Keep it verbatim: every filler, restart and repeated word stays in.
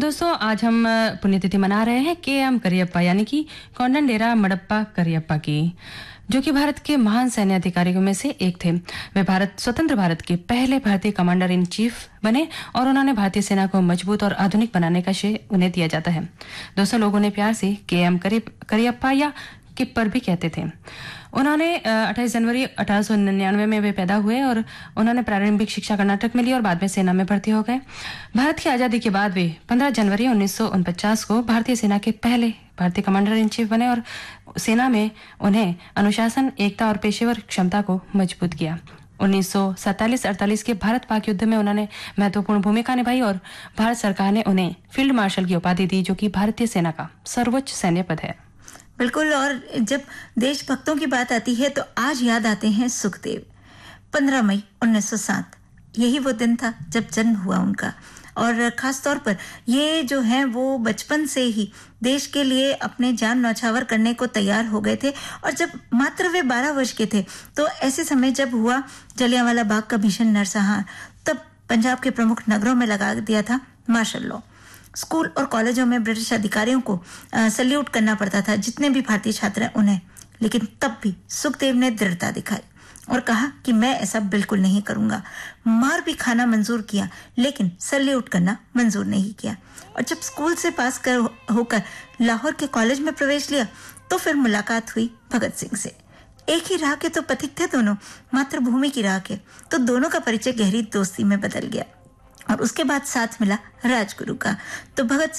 दोस्तों, आज हम अ, पुण्यतिथि मना रहे हैं के एम करियप्पा यानी कि कोंडन मडप्पा करियप्पा की, जो कि भारत के महान सैन्य अधिकारियों में से एक थे। वे भारत स्वतंत्र भारत के पहले भारतीय कमांडर इन चीफ बने और उन्होंने भारतीय सेना को मजबूत और आधुनिक बनाने का श्रेय उन्हें दिया जाता है। दोस्तों, लोगों ने प्यार से के एम करियप्पा या किप्पर भी कहते थे। उन्होंने अट्ठाईस जनवरी अठारह सौ निन्यानवे में वे पैदा हुए और उन्होंने प्रारंभिक शिक्षा कर्नाटक में ली और बाद में सेना में भर्ती हो गए। भारत की आज़ादी के बाद वे पंद्रह जनवरी उन्नीस सौ उनचास को भारतीय सेना के पहले भारतीय कमांडर इन चीफ बने और सेना में उन्हें अनुशासन, एकता और पेशेवर क्षमता को मजबूत किया। उन्नीस सौ सैंतालीस अड़तालीस के भारत पाक युद्ध में उन्होंने महत्वपूर्ण भूमिका निभाई और भारत सरकार ने उन्हें फील्ड मार्शल की उपाधि दी, जो कि भारतीय सेना का सर्वोच्च सैन्य पद है। बिल्कुल। और जब देशभक्तों की बात आती है तो आज याद आते हैं सुखदेव। पंद्रह मई उन्नीस सौ सात, यही वो दिन था जब जन्म हुआ उनका। और खास तौर पर ये जो है वो बचपन से ही देश के लिए अपने जान न्यौछावर करने को तैयार हो गए थे। और जब मात्र वे बारह वर्ष के थे तो ऐसे समय जब हुआ जलियांवाला बाग का भीषण नरसंहार, तब पंजाब के प्रमुख नगरों में लगा दिया था मार्शल लॉ। स्कूल और कॉलेजों में ब्रिटिश अधिकारियों को सल्यूट करना पड़ता था, जितने भी भारतीय छात्र हैं उन्हें। लेकिन तब भी सुखदेव ने दृढ़ता दिखाई और कहा कि मैं ऐसा बिल्कुल नहीं करूंगा। मार भी खाना मंजूर किया, लेकिन सल्यूट करना मंजूर नहीं किया। और जब स्कूल से पास कर होकर लाहौर के कॉलेज में प्रवेश लिया तो फिर मुलाकात हुई भगत सिंह से। एक ही राह के तो पथिक थे दोनों, मातृभूमि की राह के। तो दोनों का परिचय गहरी दोस्ती में बदल गया और उसके बाद साथ मिला राजगुरु का। तो भगत